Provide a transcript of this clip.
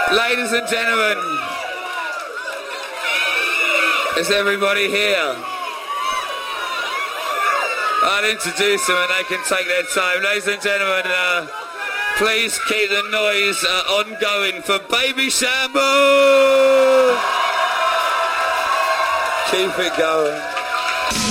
Ladies and gentlemen, is everybody here? I'll introduce them and they can take their time. Ladies and gentlemen, please keep the noise ongoing for Baby Shambles. Keep it going.